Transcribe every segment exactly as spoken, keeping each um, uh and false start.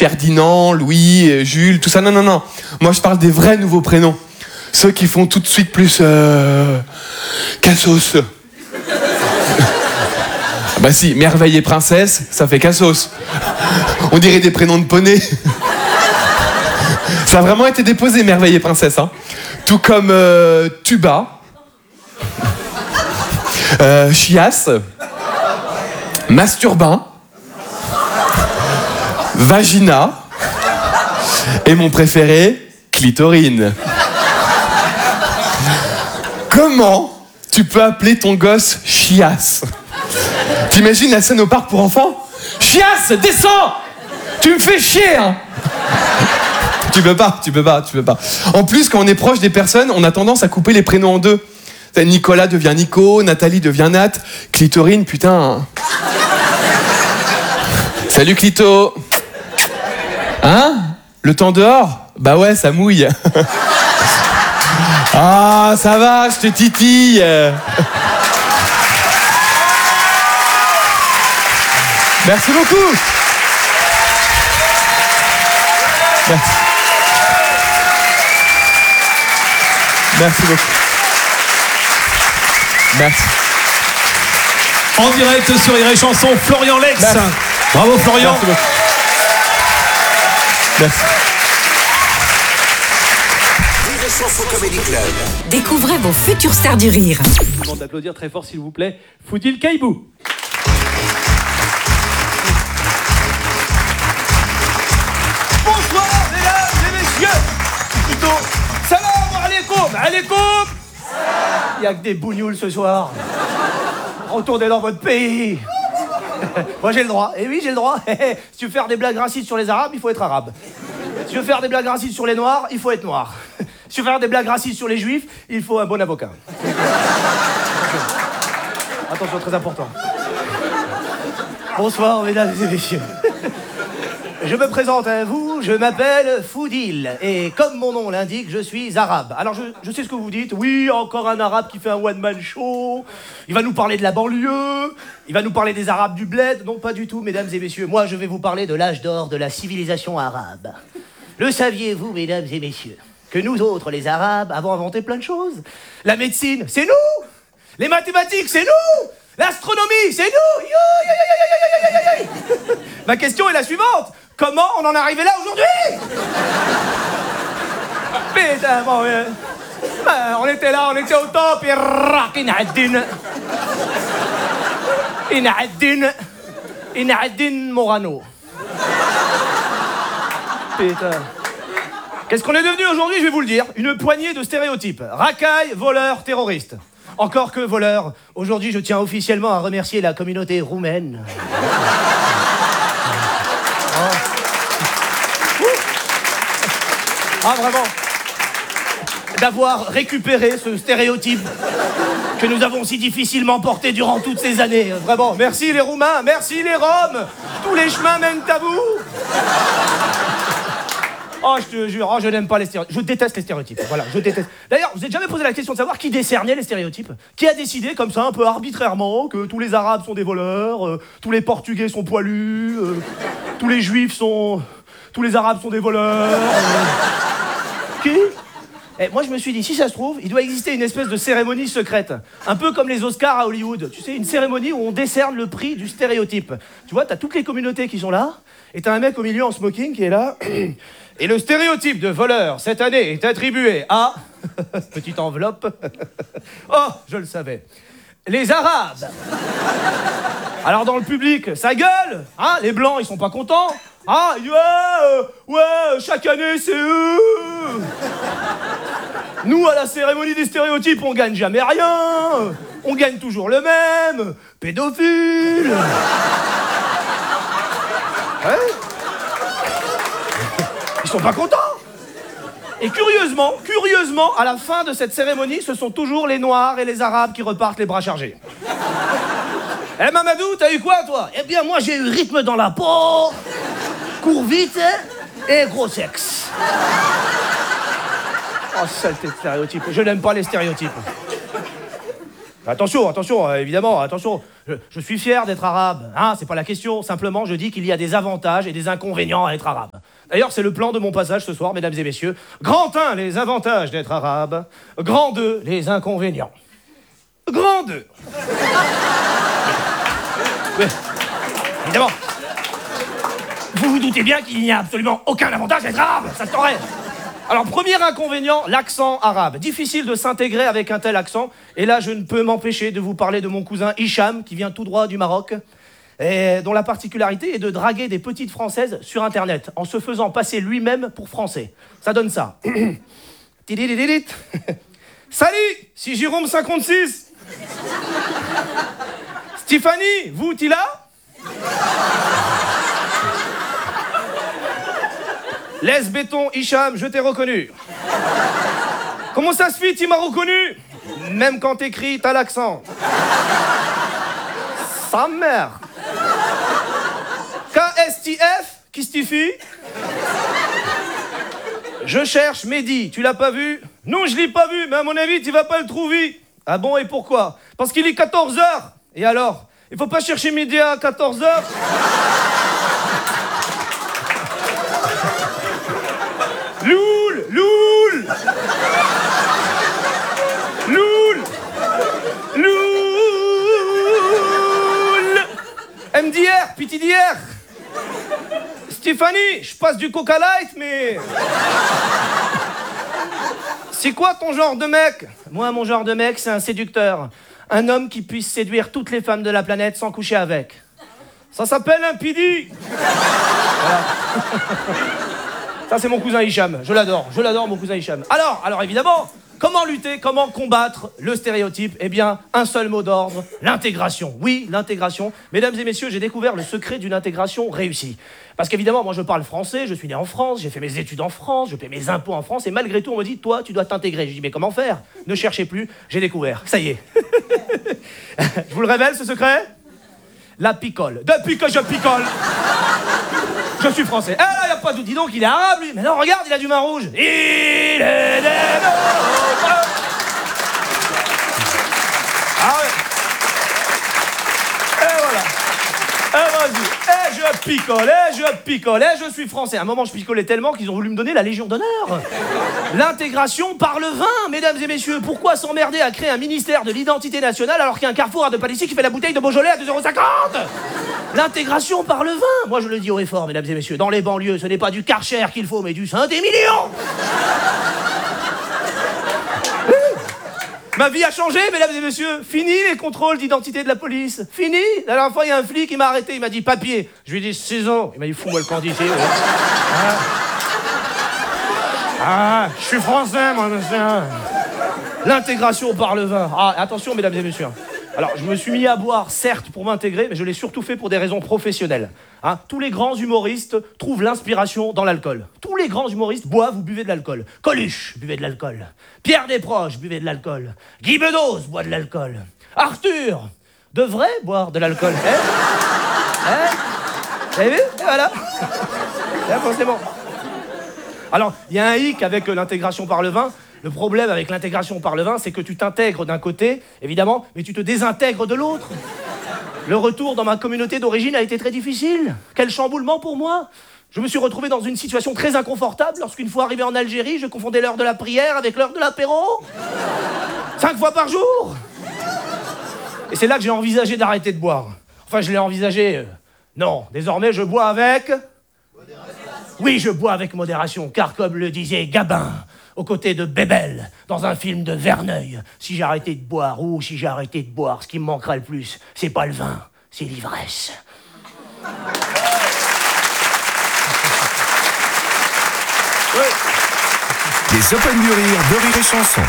Ferdinand, Louis, Jules, tout ça. Non, non, non. Moi, je parle des vrais nouveaux prénoms. Ceux qui font tout de suite plus... Euh... Cassos. Bah si, Merveille et Princesse, ça fait Cassos. On dirait des prénoms de poney. Ça a vraiment été déposé, Merveille et Princesse. Hein. Tout comme euh, Tuba, euh, Chiasse, Masturbin, Vagina, et mon préféré, Clitorine. Comment tu peux appeler ton gosse Chiasse? T'imagines la scène au parc pour enfants? Chiasse, descends! Tu me fais chier, hein. Tu peux pas, tu peux pas, tu peux pas. En plus, quand on est proche des personnes, on a tendance à couper les prénoms en deux. Nicolas devient Nico, Nathalie devient Nat, Clitorine, putain. Salut Clito. Hein? Le temps dehors? Bah ouais, ça mouille. Ah, ça va, je te titille. Merci beaucoup. Merci. Merci beaucoup. Merci. En direct sur Rire et Chanson, Florian Lex. Merci. Bravo Florian. Merci beaucoup. Merci. Rire et Chanson Comedy Club. Découvrez vos futures stars du rire. Je vous demande d'applaudir très fort s'il vous plaît. Foudil Caïbou. Bonsoir, mesdames et messieurs. Plutôt, salam alaikum, alaikum. Il n'y a que des bougnoules ce soir. Retournez dans votre pays. Moi j'ai le droit. Et oui, j'ai le droit. Si tu veux faire des blagues racistes sur les Arabes, il faut être arabe. Si tu veux faire des blagues racistes sur les Noirs, il faut être noir. Si tu veux faire des blagues racistes sur les Juifs, il faut un bon avocat. Attention, très important. Bonsoir, mesdames et messieurs. Je me présente à vous, je m'appelle Foudil, et comme mon nom l'indique, je suis arabe. Alors je, je sais ce que vous dites, oui, encore un arabe qui fait un one-man show, il va nous parler de la banlieue, il va nous parler des arabes du bled. Non, pas du tout, mesdames et messieurs, moi je vais vous parler de l'âge d'or de la civilisation arabe. Le saviez-vous, mesdames et messieurs, que nous autres, les arabes, avons inventé plein de choses? La médecine, c'est nous! Les mathématiques, c'est nous! L'astronomie, c'est nous! Yo, yo, yo, yo, yo, yo, yo, yo. Ma question est la suivante. Comment on en est arrivé là aujourd'hui? Putain, bon, euh, ben, on était là, on était au top, et rac, Inaddin. Inaddin. Inaddin Morano. Putain. Qu'est-ce qu'on est devenu aujourd'hui, je vais vous le dire. Une poignée de stéréotypes. Racaille, voleur, terroriste. Encore que voleur, aujourd'hui je tiens officiellement à remercier la communauté roumaine. Oh. Ah, vraiment. D'avoir récupéré ce stéréotype que nous avons si difficilement porté durant toutes ces années. Vraiment, merci les Roumains, merci les Roms. Tous les chemins mènent à vous. Oh, je te jure, oh, je n'aime pas les stéréotypes. Je déteste les stéréotypes. Voilà, je déteste. D'ailleurs, vous n'êtes jamais posé la question de savoir qui décernait les stéréotypes? Qui a décidé, comme ça, un peu arbitrairement, que tous les Arabes sont des voleurs, euh, tous les Portugais sont poilus, euh, tous les Juifs sont... tous les Arabes sont des voleurs... Euh... Qui? Et moi, je me suis dit, si ça se trouve, il doit exister une espèce de cérémonie secrète. Un peu comme les Oscars à Hollywood. Tu sais, une cérémonie où on décerne le prix du stéréotype. Tu vois, t'as toutes les communautés qui sont là, et t'as un mec au milieu en smoking qui est là... Et le stéréotype de voleur, cette année, est attribué à... Petite enveloppe. Oh, je le savais. Les Arabes. Alors dans le public, ça gueule. Hein, les Blancs, ils sont pas contents. Ah, ouais, euh, ouais, chaque année, c'est eux. Nous, à la cérémonie des stéréotypes, on gagne jamais rien. On gagne toujours le même. Pédophile. Ouais. Ils sont pas contents. Et curieusement, curieusement, à la fin de cette cérémonie, ce sont toujours les Noirs et les Arabes qui repartent les bras chargés. Eh hey, Mamadou, t'as eu quoi, toi? Eh bien, moi, j'ai eu rythme dans la peau, cours vite et gros sexe. Oh, saleté de stéréotypes. Je n'aime pas les stéréotypes. Attention, attention, évidemment, attention. Je, je suis fier d'être arabe, hein, c'est pas la question. Simplement, je dis qu'il y a des avantages et des inconvénients à être arabe. D'ailleurs, c'est le plan de mon passage ce soir, mesdames et messieurs. Grand un, les avantages d'être arabe. Grand deux, les inconvénients. Grand deux. Mais, évidemment, vous vous doutez bien qu'il n'y a absolument aucun avantage d'être arabe, ça se saurait. Alors, premier inconvénient, l'accent arabe. Difficile de s'intégrer avec un tel accent. Et là, je ne peux m'empêcher de vous parler de mon cousin Hicham, qui vient tout droit du Maroc, et dont la particularité est de draguer des petites Françaises sur Internet, en se faisant passer lui-même pour Français. Ça donne ça. Tididididit. Salut, c'est Jérôme cinquante-six. Stéphanie, vous, t'es là? Laisse béton, Hicham, je t'ai reconnu. Comment ça se fait, tu m'as reconnu? Même quand t'écris, t'as l'accent. Sa mère. K S T F, qui signifie? Je cherche Mehdi, tu l'as pas vu? Non, je l'ai pas vu, mais à mon avis, tu vas pas le trouver. Ah bon, et pourquoi? Parce qu'il est quatorze heures. Et alors? Il faut pas chercher Mehdi à quatorze heures? Loul, loul, loul, loul. M D R, piti d'hier. Stéphanie, je passe du Coca Light, mais... C'est quoi ton genre de mec? Moi, mon genre de mec, c'est un séducteur. Un homme qui puisse séduire toutes les femmes de la planète sans coucher avec. Ça s'appelle un pidi. Voilà. Ça, c'est mon cousin Hicham. Je l'adore. Je l'adore, mon cousin Hicham. Alors, alors évidemment, comment lutter, comment combattre le stéréotype? Eh bien, un seul mot d'ordre, l'intégration. Oui, l'intégration. Mesdames et messieurs, j'ai découvert le secret d'une intégration réussie. Parce qu'évidemment, moi, je parle français, je suis né en France, j'ai fait mes études en France, je paie mes impôts en France, et malgré tout, on me dit, toi, tu dois t'intégrer. Je dis, mais comment faire? Ne cherchez plus, j'ai découvert. Ça y est. Je vous le révèle, ce secret? La picole. Depuis que je picole, je suis français. Eh là, il n'y a pas de doute. Dis donc, il est arabe, lui. Mais non, regarde, il a du vin rouge. Il est des nôtres. Ah ouais. Et voilà. Eh, vas-y. Eh, je picole. Eh, je picole. Eh, je suis français. À un moment, je picolais tellement qu'ils ont voulu me donner la Légion d'honneur. L'intégration par le vin, mesdames et messieurs. Pourquoi s'emmerder à créer un ministère de l'identité nationale alors qu'il y a un Carrefour à deux pas d'ici qui fait la bouteille de Beaujolais à deux euros cinquante? L'intégration par le vin. Moi, je le dis haut et fort, mesdames et messieurs. Dans les banlieues, ce n'est pas du Karcher qu'il faut, mais du Saint-Émilion. Ma vie a changé, mesdames et messieurs. Fini les contrôles d'identité de la police. Fini. La dernière fois, il y a un flic qui m'a arrêté. Il m'a dit papier. Je lui ai dit saison. Il m'a dit fous-moi le camp d'ici. Ouais. Ah. ah, je suis français, moi, monsieur. L'intégration par le vin. Ah, attention, mesdames et messieurs. Alors, je me suis mis à boire, certes, pour m'intégrer, mais je l'ai surtout fait pour des raisons professionnelles. Hein, tous les grands humoristes trouvent l'inspiration dans l'alcool. Tous les grands humoristes boivent ou buvez de l'alcool. Coluche, buvez de l'alcool. Pierre Desproges, buvez de l'alcool. Guy Bedos, boit de l'alcool. Arthur devrait boire de l'alcool. Hein hein Vous avez vu? Et voilà. Là, forcément. Alors, il y a un hic avec l'intégration par le vin. Le problème avec l'intégration par le vin, c'est que tu t'intègres d'un côté, évidemment, mais tu te désintègres de l'autre. Le retour dans ma communauté d'origine a été très difficile. Quel chamboulement pour moi. Je me suis retrouvé dans une situation très inconfortable lorsqu'une fois arrivé en Algérie, je confondais l'heure de la prière avec l'heure de l'apéro. Cinq fois par jour. Et c'est là que j'ai envisagé d'arrêter de boire. Enfin, je l'ai envisagé. Euh, non, désormais, je bois avec... Modération. Oui, je bois avec modération, car comme le disait Gabin, aux côtés de Bébel, dans un film de Verneuil, si j'ai arrêté de boire, ou si j'ai arrêté de boire, ce qui me manquera le plus, c'est pas le vin, c'est l'ivresse. Oui. Les Open du Rire de Rire et Chanson.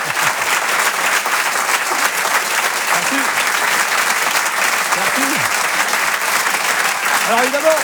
Merci. Merci. Alors évidemment...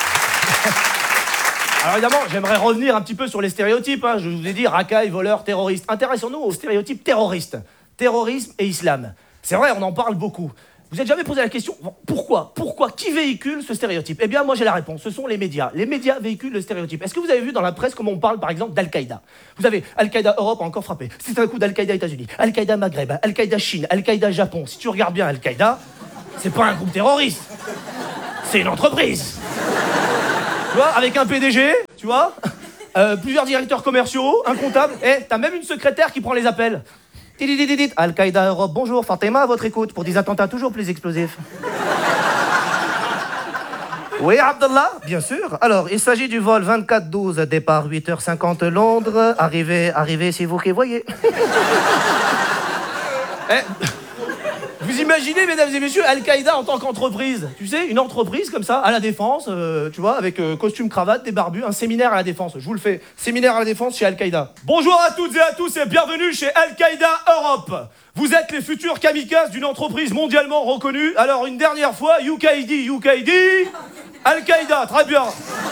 Alors évidemment, j'aimerais revenir un petit peu sur les stéréotypes. Hein. Je vous ai dit racaille, voleur, terroriste. Intéressons-nous aux stéréotypes terroristes. Terrorisme et islam. C'est vrai, on en parle beaucoup. Vous n'êtes jamais posé la question, pourquoi Pourquoi Qui véhicule ce stéréotype? Eh bien, moi j'ai la réponse, ce sont les médias. Les médias véhiculent le stéréotype. Est-ce que vous avez vu dans la presse comment on parle, par exemple, d'Al-Qaïda? Vous avez Al-Qaïda Europe a encore frappé. C'est un coup d'Al-Qaïda États-Unis, Al-Qaïda Maghreb, Al-Qaïda Chine, Al-Qaïda Japon. Si tu regardes bien Al-Qaïda, C'est pas un groupe terroriste. C'est une entreprise. Tu vois, avec un P D G, tu vois, euh, plusieurs directeurs commerciaux, un comptable, et t'as même une secrétaire qui prend les appels. Tididididit, Al-Qaïda Europe, bonjour, Fatima à votre écoute pour des attentats toujours plus explosifs. Oui, Abdallah, bien sûr. Alors, il s'agit du vol vingt-quatre douze, départ huit heures cinquante Londres, arrivée, arrivée, c'est vous qui voyez. Eh, vous imaginez, mesdames et messieurs, Al-Qaïda en tant qu'entreprise, tu sais, une entreprise comme ça, à la Défense, euh, tu vois, avec euh, costume, cravate, des barbus, un séminaire à la Défense, je vous le fais, séminaire à la Défense chez Al-Qaïda. Bonjour à toutes et à tous et bienvenue chez Al-Qaïda Europe. Vous êtes les futurs kamikazes d'une entreprise mondialement reconnue. Alors, une dernière fois, U K D, U K D, Al-Qaïda, très bien.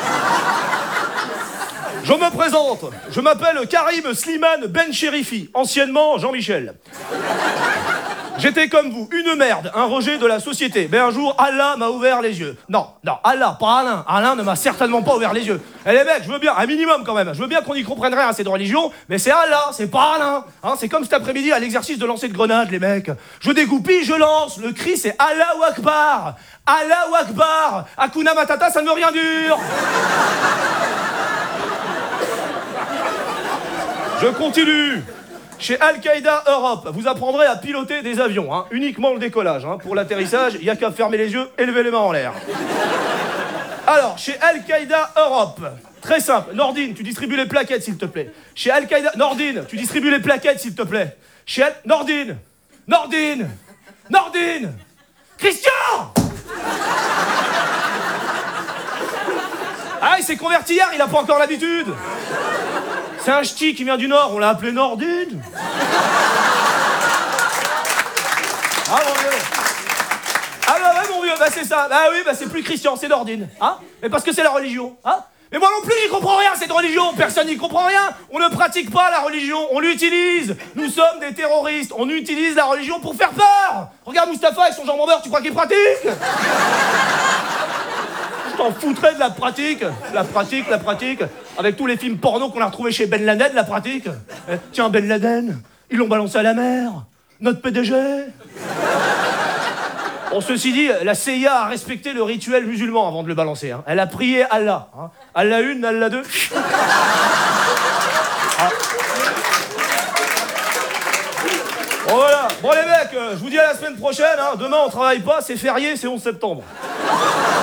Je me présente, je m'appelle Karim Slimane Ben Cherifi, anciennement Jean-Michel. J'étais comme vous, une merde, un rejet de la société. Mais un jour, Allah m'a ouvert les yeux. Non, non, Allah, pas Alain. Alain ne m'a certainement pas ouvert les yeux. Et les mecs, je veux bien, un minimum quand même, je veux bien qu'on y comprenne rien à cette religion, mais c'est Allah, c'est pas Alain. Hein, c'est comme cet après-midi à l'exercice de lancer de grenade, les mecs. Je dégoupille, je lance. Le cri, c'est Allahu Akbar. Allahu Akbar. Hakuna Matata, ça ne veut rien dire. Je continue. Chez Al-Qaïda Europe, vous apprendrez à piloter des avions, hein, uniquement le décollage. Hein. Pour l'atterrissage, il n'y a qu'à fermer les yeux et lever les mains en l'air. Alors, chez Al-Qaïda Europe, très simple. Nordine, tu distribues les plaquettes, s'il te plaît. Chez Al-Qaïda... Nordine, tu distribues les plaquettes, s'il te plaît. Chez Al... Nordine Nordine Nordine Christian Ah, il s'est converti hier, il n'a pas encore l'habitude. C'est un ch'ti qui vient du Nord, on l'a appelé Nordine. Ah mon vieux. Ah bah ouais mon vieux, bah c'est ça. Bah oui, bah c'est plus Christian, c'est Nordine. Hein? Mais parce que c'est la religion. Hein? Mais moi non plus, j'y comprends rien, cette religion. Personne n'y comprend rien. On ne pratique pas la religion, on l'utilise. Nous sommes des terroristes. On utilise la religion pour faire peur. Regarde Mustapha avec son jambon beurre, tu crois qu'il pratique? Je t'en foutrais de la pratique. La pratique, la pratique. Avec tous les films porno qu'on a retrouvés chez Ben Laden, la pratique. Eh, tiens, Ben Laden, ils l'ont balancé à la mer. Notre P D G. Bon, ceci dit, la C I A a respecté le rituel musulman avant de le balancer. Hein. Elle a prié Allah. Hein. Allah une, Allah deux. Ah. Bon, voilà. Bon, les mecs, euh, je vous dis à la semaine prochaine. Hein. Demain, on travaille pas, c'est férié, c'est onze septembre.